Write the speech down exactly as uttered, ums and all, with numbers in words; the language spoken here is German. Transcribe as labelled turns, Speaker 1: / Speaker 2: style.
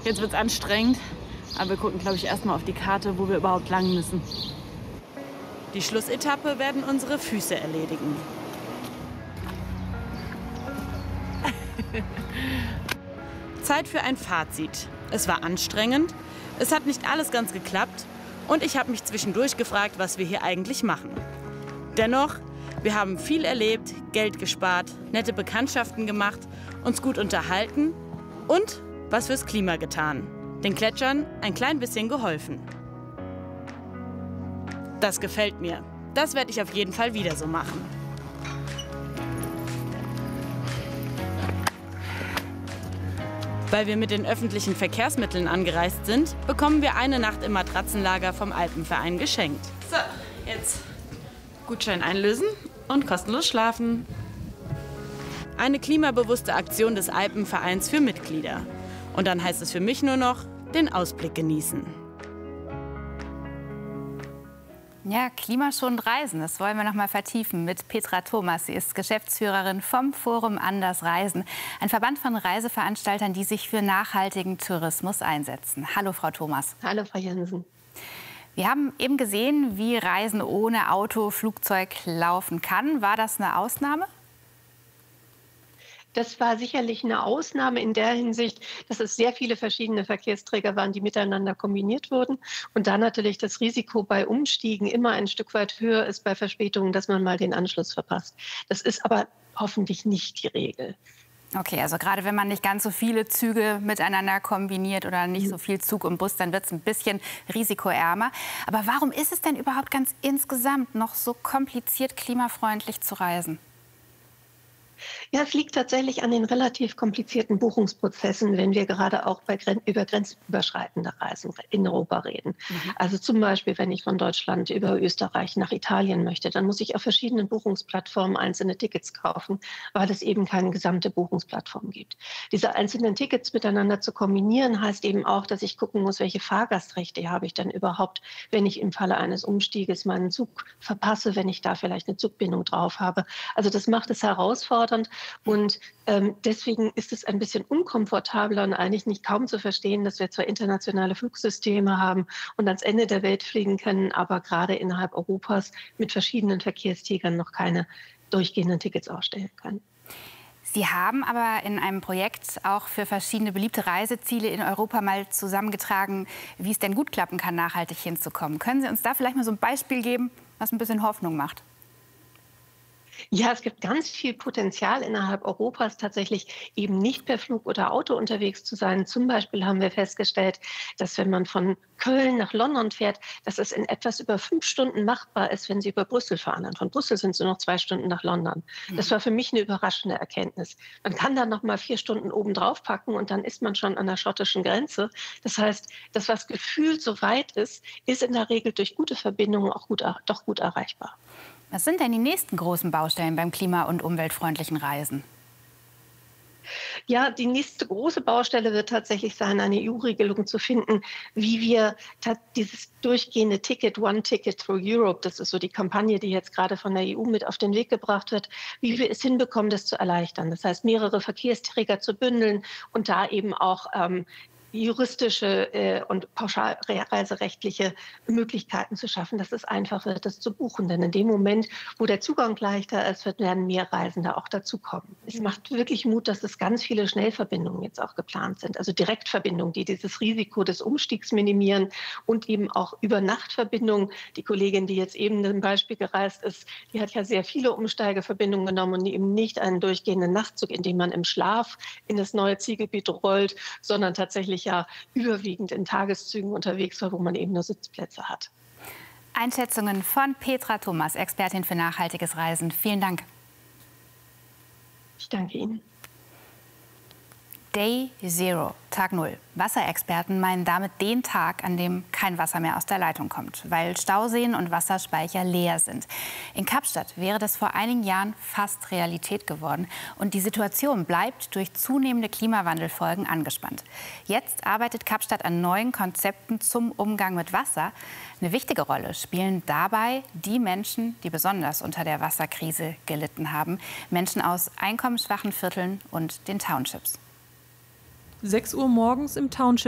Speaker 1: Jetzt wird es anstrengend, aber wir gucken, glaube ich, erstmal auf die Karte, wo wir überhaupt lang müssen. Die Schlussetappe werden unsere Füße erledigen. Zeit für ein Fazit. Es war anstrengend, es hat nicht alles ganz geklappt und ich habe mich zwischendurch gefragt, was wir hier eigentlich machen. Dennoch, wir haben viel erlebt, Geld gespart, nette Bekanntschaften gemacht, uns gut unterhalten und was fürs Klima getan. Den Gletschern ein klein bisschen geholfen. Das gefällt mir. Das werde ich auf jeden Fall wieder so machen. Weil wir mit den öffentlichen Verkehrsmitteln angereist sind, bekommen wir eine Nacht im Matratzenlager vom Alpenverein geschenkt. So, jetzt Gutschein einlösen und kostenlos schlafen. Eine klimabewusste Aktion des Alpenvereins für Mitglieder. Und dann heißt es für mich nur noch, den Ausblick genießen.
Speaker 2: Ja, klimaschonend reisen, das wollen wir noch mal vertiefen mit Petra Thomas. Sie ist Geschäftsführerin vom Forum Anders Reisen, ein Verband von Reiseveranstaltern, die sich für nachhaltigen Tourismus einsetzen. Hallo, Frau Thomas.
Speaker 3: Hallo, Frau Jensen.
Speaker 2: Wir haben eben gesehen, wie Reisen ohne Auto, Flugzeug laufen kann. War das eine Ausnahme?
Speaker 3: Das war sicherlich eine Ausnahme in der Hinsicht, dass es sehr viele verschiedene Verkehrsträger waren, die miteinander kombiniert wurden. Und da natürlich das Risiko bei Umstiegen immer ein Stück weit höher ist bei Verspätungen, dass man mal den Anschluss verpasst. Das ist aber hoffentlich nicht die Regel.
Speaker 2: Okay, also gerade wenn man nicht ganz so viele Züge miteinander kombiniert oder nicht so viel Zug und Bus, dann wird es ein bisschen risikoärmer. Aber warum ist es denn überhaupt ganz insgesamt noch so kompliziert, klimafreundlich zu reisen?
Speaker 3: Ja, es liegt tatsächlich an den relativ komplizierten Buchungsprozessen, wenn wir gerade auch bei Gren über grenzüberschreitende Reisen in Europa reden. Mhm. Also zum Beispiel, wenn ich von Deutschland über Österreich nach Italien möchte, dann muss ich auf verschiedenen Buchungsplattformen einzelne Tickets kaufen, weil es eben keine gesamte Buchungsplattform gibt. Diese einzelnen Tickets miteinander zu kombinieren, heißt eben auch, dass ich gucken muss, welche Fahrgastrechte habe ich denn überhaupt, wenn ich im Falle eines Umstieges meinen Zug verpasse, wenn ich da vielleicht eine Zugbindung drauf habe. Also das macht es herausfordernd. Und ähm, deswegen ist es ein bisschen unkomfortabler und eigentlich nicht kaum zu verstehen, dass wir zwar internationale Flugsysteme haben und ans Ende der Welt fliegen können, aber gerade innerhalb Europas mit verschiedenen Verkehrsträgern noch keine durchgehenden Tickets ausstellen können.
Speaker 2: Sie haben aber in einem Projekt auch für verschiedene beliebte Reiseziele in Europa mal zusammengetragen, wie es denn gut klappen kann, nachhaltig hinzukommen. Können Sie uns da vielleicht mal so ein Beispiel geben, was ein bisschen Hoffnung macht?
Speaker 3: Ja, es gibt ganz viel Potenzial innerhalb Europas, tatsächlich eben nicht per Flug oder Auto unterwegs zu sein. Zum Beispiel haben wir festgestellt, dass wenn man von Köln nach London fährt, dass es in etwas über fünf Stunden machbar ist, wenn Sie über Brüssel fahren. Und von Brüssel sind es nur noch zwei Stunden nach London. Das war für mich eine überraschende Erkenntnis. Man kann dann noch mal vier Stunden oben drauf packen und dann ist man schon an der schottischen Grenze. Das heißt, das, was gefühlt so weit ist, ist in der Regel durch gute Verbindungen auch gut, doch gut erreichbar.
Speaker 2: Was sind denn die nächsten großen Baustellen beim klima- und umweltfreundlichen Reisen?
Speaker 3: Ja, die nächste große Baustelle wird tatsächlich sein, eine E U-Regelung zu finden, wie wir dieses durchgehende Ticket, One Ticket Through Europe, das ist so die Kampagne, die jetzt gerade von der E U mit auf den Weg gebracht wird, wie wir es hinbekommen, das zu erleichtern. Das heißt, mehrere Verkehrsträger zu bündeln und da eben auch ähm, juristische äh, und pauschalreiserechtliche Möglichkeiten zu schaffen, dass es einfach wird, das zu buchen. Denn in dem Moment, wo der Zugang leichter ist, werden mehr Reisende auch dazukommen. Es macht wirklich Mut, dass es ganz viele Schnellverbindungen jetzt auch geplant sind. Also Direktverbindungen, die dieses Risiko des Umstiegs minimieren und eben auch Übernachtverbindungen. Die Kollegin, die jetzt eben zum Beispiel gereist ist, die hat ja sehr viele Umsteigeverbindungen genommen und eben nicht einen durchgehenden Nachtzug, in dem man im Schlaf in das neue Zielgebiet rollt, sondern tatsächlich ja überwiegend in Tageszügen unterwegs war, wo man eben nur Sitzplätze hat.
Speaker 2: Einschätzungen von Petra Thomas, Expertin für nachhaltiges Reisen. Vielen Dank.
Speaker 3: Ich danke Ihnen.
Speaker 2: Day Zero, Tag Null. Wasserexperten meinen damit den Tag, an dem kein Wasser mehr aus der Leitung kommt, weil Stauseen und Wasserspeicher leer sind. In Kapstadt wäre das vor einigen Jahren fast Realität geworden. Und die Situation bleibt durch zunehmende Klimawandelfolgen angespannt. Jetzt arbeitet Kapstadt an neuen Konzepten zum Umgang mit Wasser. Eine wichtige Rolle spielen dabei die Menschen, die besonders unter der Wasserkrise gelitten haben. Menschen aus einkommensschwachen Vierteln und den Townships.
Speaker 4: sechs Uhr morgens im Township